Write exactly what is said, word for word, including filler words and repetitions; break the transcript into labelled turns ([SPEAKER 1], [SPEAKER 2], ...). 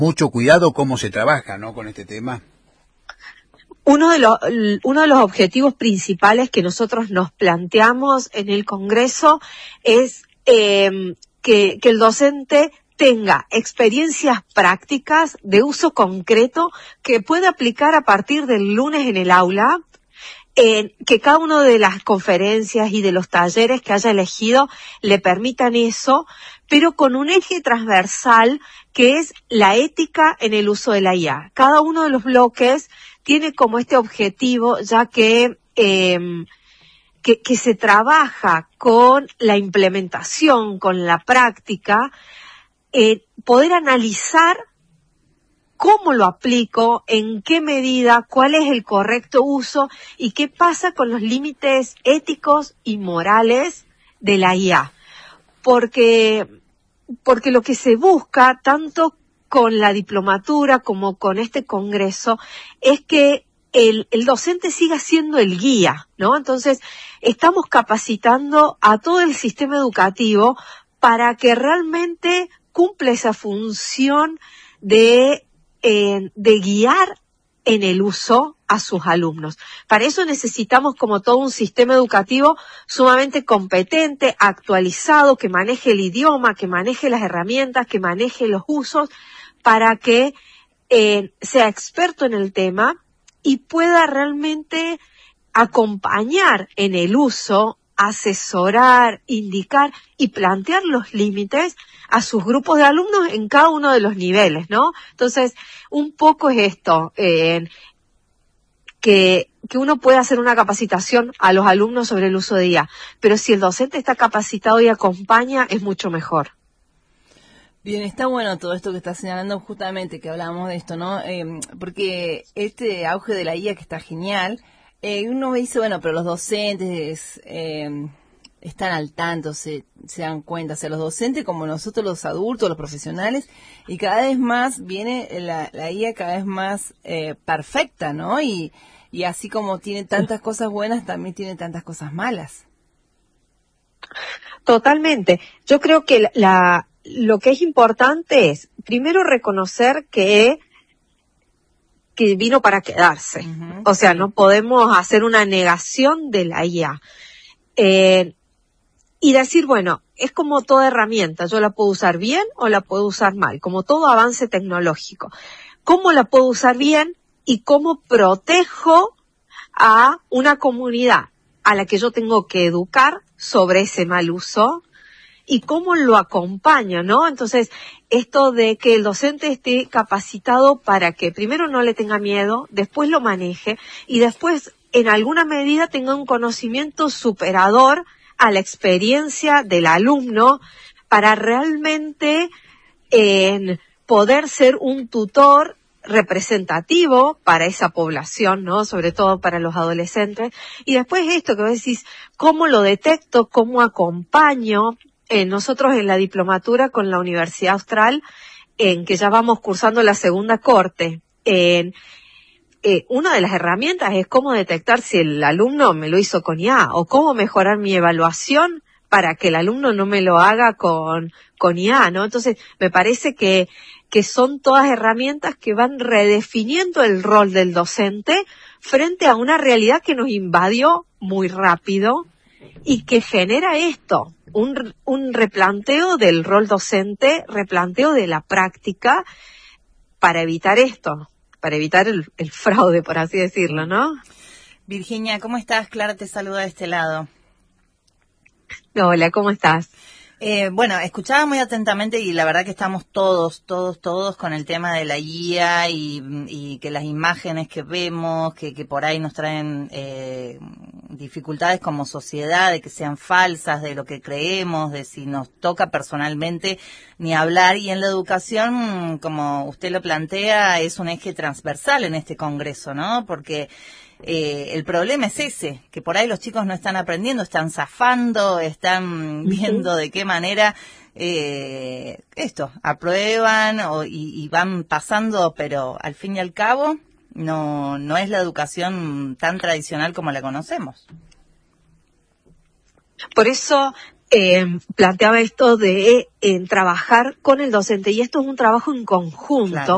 [SPEAKER 1] mucho cuidado cómo se trabaja, ¿no?, con este tema.
[SPEAKER 2] Uno de los, uno de los objetivos principales que nosotros nos planteamos en el Congreso es eh, que, que el docente tenga experiencias prácticas de uso concreto que pueda aplicar a partir del lunes en el aula, eh, que cada una de las conferencias y de los talleres que haya elegido le permitan eso, pero con un eje transversal que es la ética en el uso de la I A. Cada uno de los bloques tiene como este objetivo, ya que, eh, que, que se trabaja con la implementación, con la práctica, eh, poder analizar cómo lo aplico, en qué medida, cuál es el correcto uso y qué pasa con los límites éticos y morales de la I A. Porque, porque lo que se busca, tanto con la diplomatura como con este congreso, es que el, el docente siga siendo el guía, ¿no? Entonces, estamos capacitando a todo el sistema educativo para que realmente cumpla esa función de, eh, de guiar en el uso a sus alumnos. Para eso necesitamos como todo un sistema educativo sumamente competente, actualizado, que maneje el idioma, que maneje las herramientas, que maneje los usos, para que eh, sea experto en el tema y pueda realmente acompañar en el uso, asesorar, indicar y plantear los límites a sus grupos de alumnos en cada uno de los niveles, ¿no? Entonces, un poco es esto, eh, que, que uno puede hacer una capacitación a los alumnos sobre el uso de I A, pero si el docente está capacitado y acompaña, es mucho mejor.
[SPEAKER 3] Bien, está bueno todo esto que estás señalando, justamente que hablábamos de esto, ¿no? Eh, porque este auge de la I A que está genial, eh, uno dice, bueno, pero los docentes eh, están al tanto, se, se dan cuenta, o sea, los docentes como nosotros los adultos, los profesionales, y cada vez más viene la, la I A cada vez más eh, perfecta, ¿no? Y, y así como tiene tantas cosas buenas, también tiene tantas cosas malas.
[SPEAKER 2] Totalmente. Yo creo que la... Lo que es importante es, primero, reconocer que, que vino para quedarse. Uh-huh. O sea, no podemos hacer una negación de la I A. Eh, y decir, bueno, es como toda herramienta, yo la puedo usar bien o la puedo usar mal, como todo avance tecnológico. ¿Cómo la puedo usar bien y cómo protejo a una comunidad a la que yo tengo que educar sobre ese mal uso? Y cómo lo acompaña, ¿no? Entonces, esto de que el docente esté capacitado para que primero no le tenga miedo, después lo maneje y después, en alguna medida, tenga un conocimiento superador a la experiencia del alumno para realmente eh, poder ser un tutor representativo para esa población, ¿no? Sobre todo para los adolescentes. Y después esto que vos decís, ¿cómo lo detecto? ¿Cómo acompaño? Eh, nosotros en la diplomatura con la Universidad Austral, en que ya vamos cursando la segunda corte, en, eh, una de las herramientas es cómo detectar si el alumno me lo hizo con I A o cómo mejorar mi evaluación para que el alumno no me lo haga con, con I A, ¿no? Entonces, me parece que, que son todas herramientas que van redefiniendo el rol del docente frente a una realidad que nos invadió muy rápido y que genera esto. Un, un replanteo del rol docente, replanteo de la práctica para evitar esto, para evitar el, el fraude, por así decirlo, ¿no?
[SPEAKER 3] Virginia, ¿cómo estás? Clara te saluda de este lado.
[SPEAKER 2] Hola, ¿cómo estás?
[SPEAKER 3] Eh, bueno, escuchaba muy atentamente y la verdad que estamos todos, todos, todos con el tema de la I A y, y que las imágenes que vemos, que, que por ahí nos traen eh, dificultades como sociedad, de que sean falsas, de lo que creemos, de si nos toca personalmente ni hablar. Y en la educación, como usted lo plantea, es un eje transversal en este congreso, ¿no? Porque Eh, el problema es ese, que por ahí los chicos no están aprendiendo, están zafando, están viendo de qué manera eh, esto, aprueban o, y, y van pasando, pero al fin y al cabo no, no es la educación tan tradicional como la conocemos.
[SPEAKER 2] Por eso eh, planteaba esto de eh, trabajar con el docente, y esto es un trabajo en conjunto. Claro.